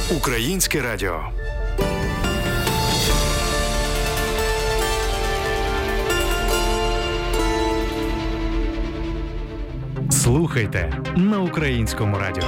Українське радіо. Слухайте на Українському радіо.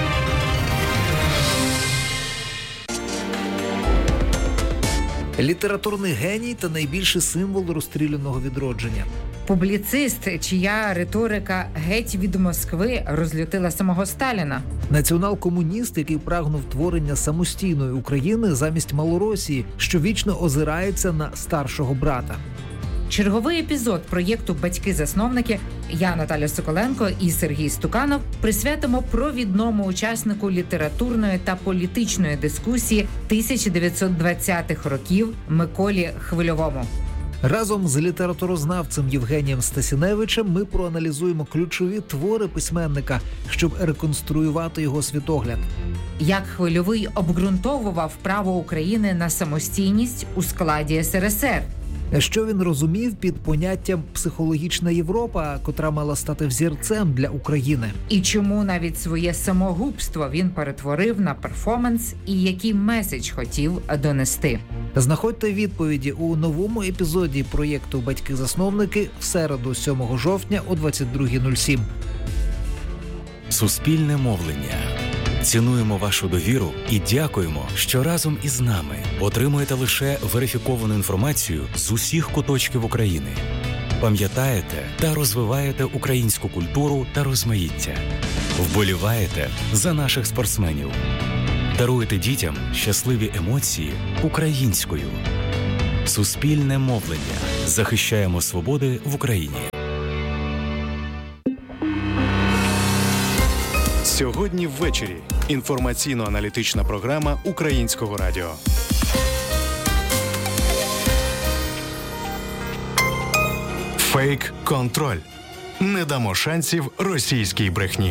Літературний геній та найбільший символ розстріляного відродження. Публіцист, чия риторика геть від Москви розлютила самого Сталіна. Націонал-комуніст, який прагнув творення самостійної України замість Малоросії, що вічно озирається на старшого брата. Черговий епізод проєкту «Батьки-засновники» я, Наталя Соколенко і Сергій Стуканов присвятимо провідному учаснику літературної та політичної дискусії 1920-х років Миколі Хвильовому. Разом з літературознавцем Євгенієм Стасіневичем ми проаналізуємо ключові твори письменника, щоб реконструювати його світогляд. Як Хвильовий обґрунтовував право України на самостійність у складі СРСР. Що він розумів під поняттям «психологічна Європа», котра мала стати взірцем для України. І чому навіть своє самогубство він перетворив на перформанс і який меседж хотів донести. Знаходьте відповіді у новому епізоді проєкту «Батьки-засновники» в середу 7 жовтня о 22:07. Суспільне мовлення. Цінуємо вашу довіру і дякуємо, що разом із нами отримуєте лише верифіковану інформацію з усіх куточків України. Пам'ятаєте та розвиваєте українську культуру та розмаїття. Вболіваєте за наших спортсменів. Даруєте дітям щасливі емоції українською. Суспільне мовлення. Захищаємо свободи в Україні. Сьогодні ввечері. Інформаційно-аналітична програма Українського радіо. Фейк-контроль. Не дамо шансів російській брехні.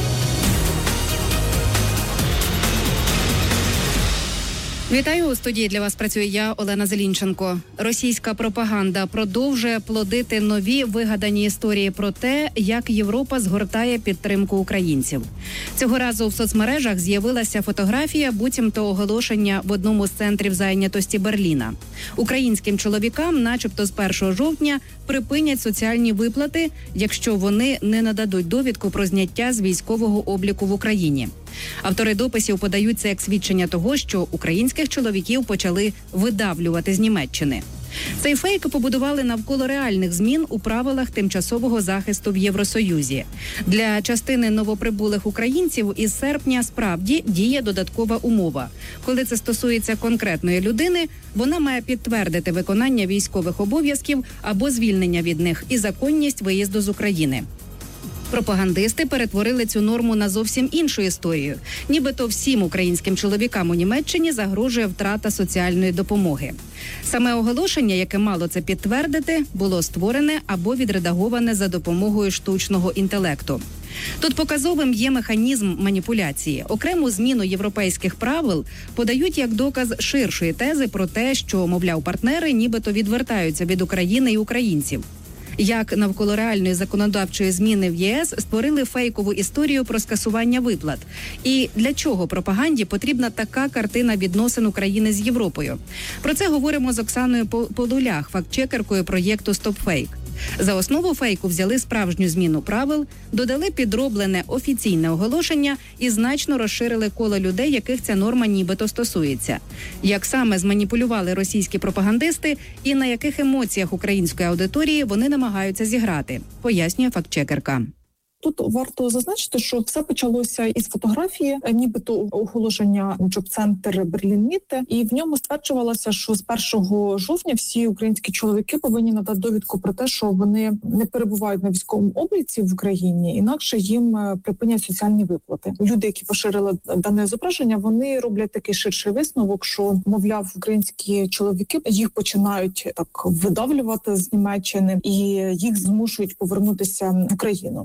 Вітаю, у студії для вас працює я, Олена Зелінченко. Російська пропаганда продовжує плодити нові вигадані історії про те, як Європа згортає підтримку українців. Цього разу в соцмережах з'явилася фотографія, буцімто оголошення в одному з центрів зайнятості Берліна. Українським чоловікам, начебто з 1 жовтня, припинять соціальні виплати, якщо вони не нададуть довідку про зняття з військового обліку в Україні. Автори дописів подають це як свідчення того, що українських чоловіків почали видавлювати з Німеччини. Цей фейк побудували навколо реальних змін у правилах тимчасового захисту в Євросоюзі. Для частини новоприбулих українців із серпня справді діє додаткова умова. Коли це стосується конкретної людини, вона має підтвердити виконання військових обов'язків або звільнення від них і законність виїзду з України. Пропагандисти перетворили цю норму на зовсім іншу історію. Нібито всім українським чоловікам у Німеччині загрожує втрата соціальної допомоги. Саме оголошення, яке мало це підтвердити, було створене або відредаговане за допомогою штучного інтелекту. Тут показовим є механізм маніпуляції. Окрему зміну європейських правил подають як доказ ширшої тези про те, що, мовляв, партнери нібито відвертаються від України і українців. Як навколо реальної законодавчої зміни в ЄС створили фейкову історію про скасування виплат. І для чого пропаганді потрібна така картина відносин України з Європою? Про це говоримо з Оксаною Полулях, фактчекеркою проєкту «Стопфейк». За основу фейку взяли справжню зміну правил, додали підроблене офіційне оголошення і значно розширили коло людей, яких ця норма нібито стосується. Як саме зманіпулювали російські пропагандисти і на яких емоціях української аудиторії вони намагаються зіграти, пояснює фактчекерка. Тут варто зазначити, що все почалося із фотографії, нібито оголошення джоб-центр Берлін-Мітте, і в ньому стверджувалося, що з 1 жовтня всі українські чоловіки повинні надати довідку про те, що вони не перебувають на військовому обліці в Україні, інакше їм припинять соціальні виплати. Люди, які поширили дане зображення, вони роблять такий ширший висновок, що, мовляв, українські чоловіки їх починають так видавлювати з Німеччини і їх змушують повернутися в Україну. І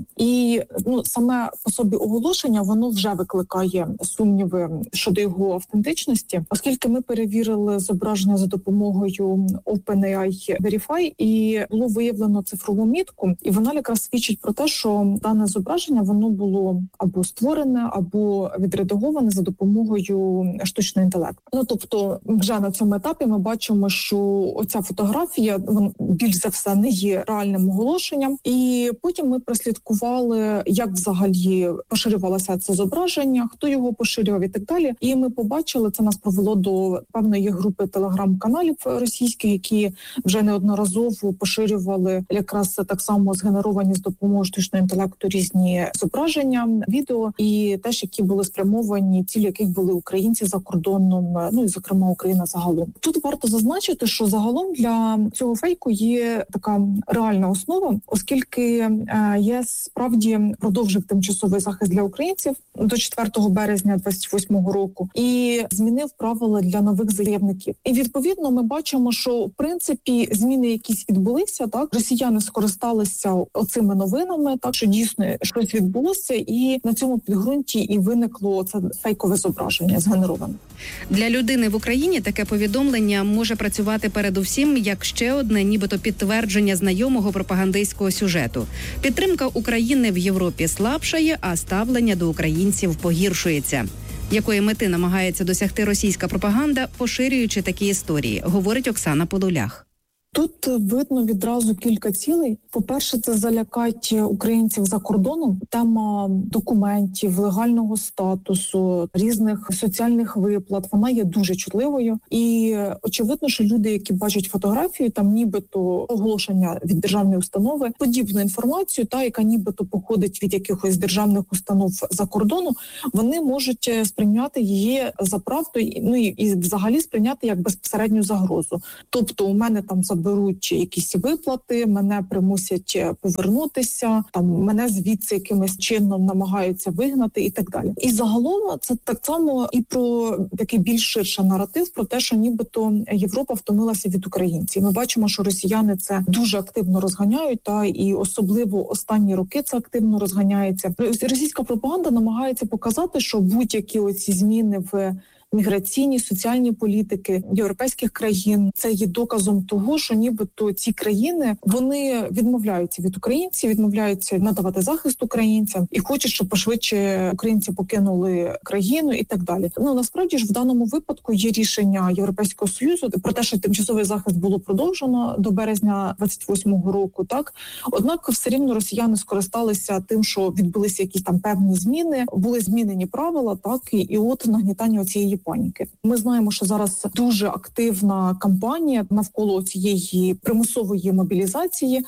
і саме по собі оголошення, воно вже викликає сумніви щодо його автентичності, оскільки ми перевірили зображення за допомогою OpenAI Verify, і було виявлено цифрову мітку, і вона якраз свідчить про те, що дане зображення, воно було або створене, або відредаговане за допомогою штучного інтелекту. Тобто, вже на цьому етапі ми бачимо, що оця фотографія, вона більш за все не є реальним оголошенням. І потім ми прослідкували, як взагалі поширювалося це зображення, хто його поширював і так далі. І ми побачили, це нас провело до певної групи телеграм-каналів російських, які вже неодноразово поширювали якраз так само згенеровані з допомогою штучного інтелекту різні зображення, відео, і теж які були спрямовані, цілі яких були українці за кордоном, і зокрема Україна загалом. Тут варто зазначити, що загалом для цього фейку є така реальна основа, оскільки ЄС справді продовжив тимчасовий захист для українців до 4 березня 28 року і змінив правила для нових заявників. І відповідно ми бачимо, що в принципі зміни якісь відбулися, так, росіяни скористалися оцими новинами, так, що дійсно щось відбулося, і на цьому підґрунті і виникло це фейкове зображення згенероване. Для людини в Україні таке повідомлення може працювати передусім як ще одне нібито підтвердження знайомого пропагандистського сюжету. Підтримка України в Європі слабшає, а ставлення до українців погіршується. Якої мети намагається досягти російська пропаганда, поширюючи такі історії, говорить Оксана Полулях. Тут видно відразу кілька цілей. По-перше, це залякати українців за кордоном. Тема документів, легального статусу, різних соціальних виплат, вона є дуже чутливою. І очевидно, що люди, які бачать фотографію, там нібито оголошення від державної установи, подібну інформацію, яка нібито походить від якихось державних установ за кордону, вони можуть сприйняти її за правду, і взагалі сприйняти як безпосередню загрозу. Тобто у мене там беруть якісь виплати, мене примусять повернутися, мене звідси якимось чином намагаються вигнати і так далі. І загалом це так само і про такий більш ширший наратив про те, що нібито Європа втомилася від українців. Ми бачимо, що росіяни це дуже активно розганяють, і особливо останні роки це активно розганяється. Російська пропаганда намагається показати, що будь-які оці зміни в міграційні, соціальні політики європейських країн – це є доказом того, що нібито ці країни, вони відмовляються від українців, відмовляються надавати захист українцям і хочуть, щоб пошвидше українці покинули країну і так далі. Насправді ж в даному випадку є рішення Європейського Союзу про те, що тимчасовий захист було продовжено до березня 28-го року, так? Однак все рівно росіяни скористалися тим, що відбулися якісь там певні зміни, були змінені правила, так? І от нагнітання цієї паніки. Ми знаємо, що зараз дуже активна кампанія навколо цієї примусової мобілізації.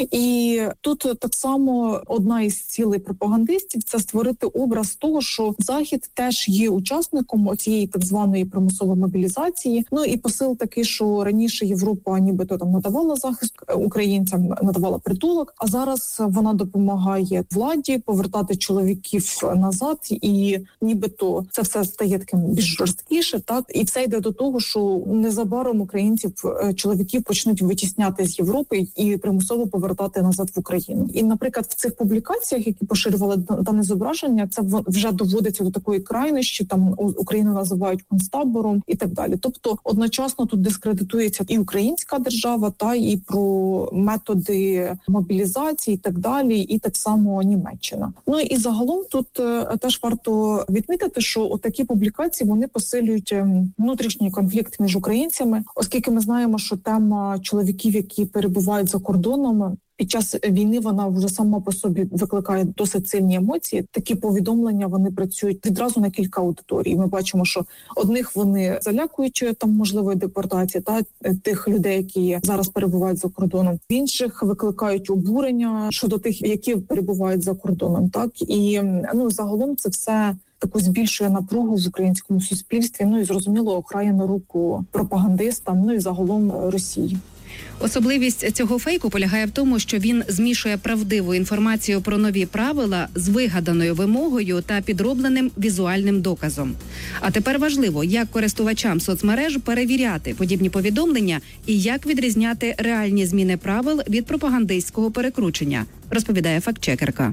І тут так само одна із цілей пропагандистів – це створити образ того, що Захід теж є учасником цієї так званої примусової мобілізації. І посил такий, що раніше Європа нібито там надавала захист українцям, надавала притулок, а зараз вона допомагає владі повертати чоловіків назад, і нібито це все стає таким більш жорсткіше, так, і все йде до того, що незабаром українців, чоловіків почнуть витісняти з Європи і примусово повертати назад в Україну. І, наприклад, в цих публікаціях, які поширювали дане зображення, це вже доводиться до такої крайності, там Україну називають концтабором і так далі. Тобто одночасно тут дискредитується і українська держава, і про методи мобілізації і так далі, і так само Німеччина. І загалом тут теж варто відмітити, що такі публікації, вони посилюють внутрішній конфлікт між українцями, оскільки ми знаємо, що тема чоловіків, які перебувають за кордоном, під час війни вона вже сама по собі викликає досить сильні емоції. Такі повідомлення, вони працюють відразу на кілька аудиторій. Ми бачимо, що одних вони залякують там можливої депортації, тих людей, які зараз перебувають за кордоном. В інших викликають обурення щодо тих, які перебувають за кордоном. Так і загалом це все таку збільшує напругу в українському суспільстві. І зрозуміло, грає на руку пропагандистам, і загалом Росії. Особливість цього фейку полягає в тому, що він змішує правдиву інформацію про нові правила з вигаданою вимогою та підробленим візуальним доказом. А тепер важливо, як користувачам соцмереж перевіряти подібні повідомлення і як відрізняти реальні зміни правил від пропагандистського перекручення, розповідає фактчекерка.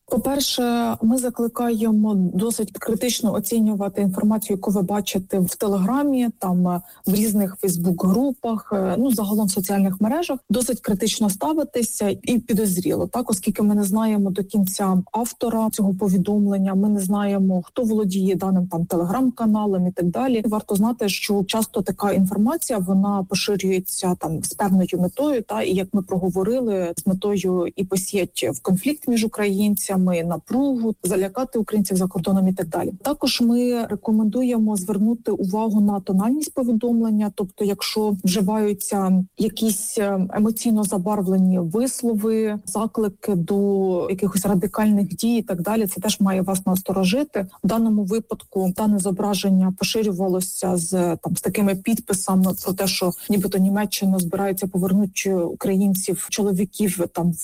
По-перше, ми закликаємо досить критично оцінювати інформацію, яку ви бачите в Телеграмі, там в різних Фейсбук-групах, загалом в соціальних мережах. Досить критично ставитися і підозріло, так, оскільки ми не знаємо до кінця автора цього повідомлення, ми не знаємо, хто володіє даним там Телеграм-каналом і так далі. Варто знати, що часто така інформація, вона поширюється там з певною метою, і як ми проговорили, з метою і посіяти в конфлікт між українцями, напругу, залякати українців за кордоном і так далі. Також ми рекомендуємо звернути увагу на тональність повідомлення, тобто якщо вживаються якісь емоційно забарвлені вислови, заклики до якихось радикальних дій і так далі, це теж має вас насторожити. В даному випадку дане зображення поширювалося з такими підписами про те, що нібито Німеччина збирається повернути українців, чоловіків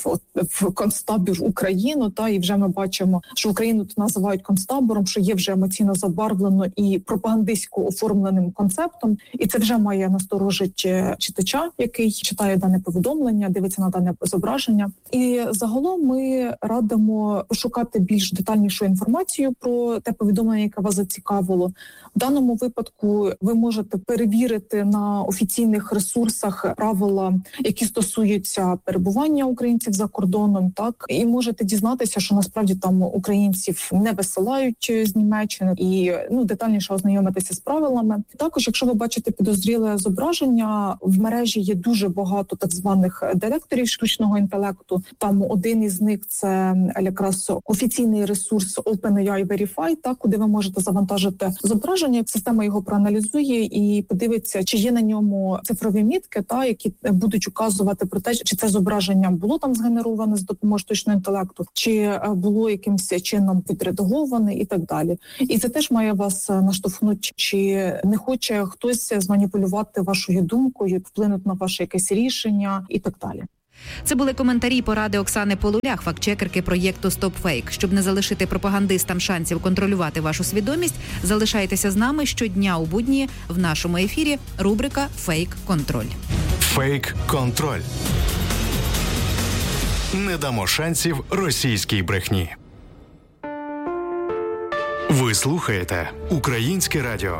в концтабір в Україну, і вже ми бачимо, що Україну тут називають концтабором, що є вже емоційно забарвлено і пропагандистсько оформленим концептом, і це вже має насторожити читача, який читає дане повідомлення, дивиться на дане зображення. І загалом ми радимо пошукати більш детальнішу інформацію про те повідомлення, яке вас зацікавило. В даному випадку ви можете перевірити на офіційних ресурсах правила, які стосуються перебування українців за кордоном, і можете дізнатися, що насправді там українців не висилають з Німеччини, і детальніше ознайомитися з правилами. Також, якщо ви бачите підозріле зображення, в мережі є дуже багато так званих директорів штучного інтелекту. Там один із них – це якраз офіційний ресурс OpenAI Verify, куди ви можете завантажити зображення, система його проаналізує і подивиться, чи є на ньому цифрові мітки, які будуть указувати про те, чи це зображення було там згенероване з допомогою штучного інтелекту, чи було якимось чином підредаговане і так далі. І це теж має вас наштовхнути, чи не хоче хтось зманіпулювати вашою думкою, вплинути на ваше якесь рішення і так далі. Це були коментарі і поради Оксани Полулях, фактчекерки проєкту StopFake. Щоб не залишити пропагандистам шансів контролювати вашу свідомість, залишайтеся з нами щодня у будні в нашому ефірі рубрика «Фейк-контроль». Фейк-контроль. Не дамо шансів російській брехні. Ви слухаєте Українське радіо.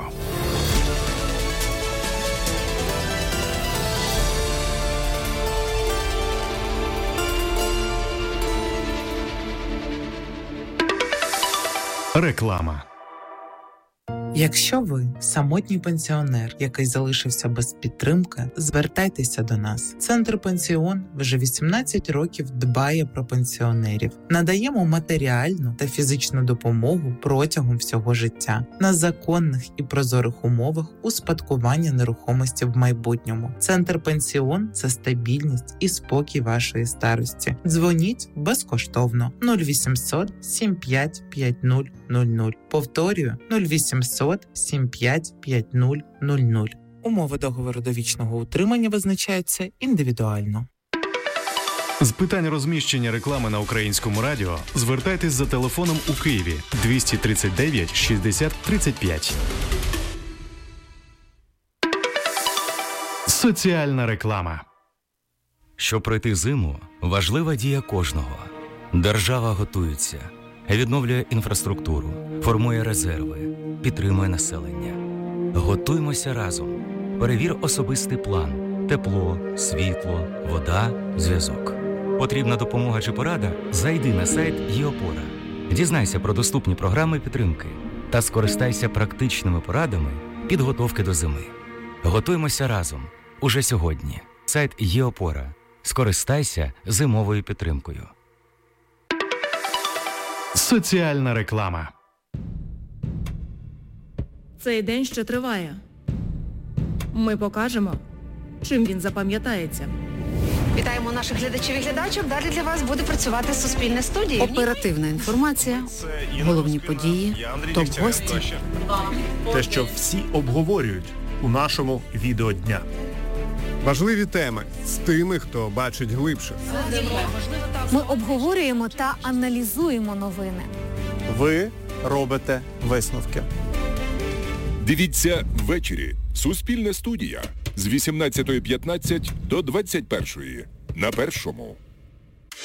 Реклама. Якщо ви самотній пенсіонер, який залишився без підтримки, звертайтеся до нас. Центр «Пенсіон» вже 18 років дбає про пенсіонерів. Надаємо матеріальну та фізичну допомогу протягом всього життя на законних і прозорих умовах успадкування нерухомості в майбутньому. Центр «Пенсіон» – це стабільність і спокій вашої старості. Дзвоніть безкоштовно 0800 75 50 00. Повторюю 0800 75 50 00. Умови договору довічного утримання визначаються індивідуально. З питань розміщення реклами на Українському радіо звертайтесь за телефоном у Києві 239 60 35. Соціальна реклама. Щоб пройти зиму, важлива дія кожного. Держава готується, відновлює інфраструктуру, формує резерви, підтримує населення. Готуймося разом. Перевір особистий план. Тепло, світло, вода, зв'язок. Потрібна допомога чи порада? Зайди на сайт ЄОПОРА. Дізнайся про доступні програми підтримки та скористайся практичними порадами підготовки до зими. Готуймося разом. Уже сьогодні. Сайт ЄОПОРА. Скористайся зимовою підтримкою. Соціальна реклама. Цей день ще триває. Ми покажемо, чим він запам'ятається. Вітаємо наших глядачів і глядачок. Далі для вас буде працювати Суспільне студія. Оперативна інформація, головні події, топ-гості. Те, що всі обговорюють у нашому відео дня. Важливі теми з тими, хто бачить глибше. Ми обговорюємо та аналізуємо новини. Ви робите висновки. Дивіться ввечері. Суспільне студія з 18:15 до 21:00 на Першому.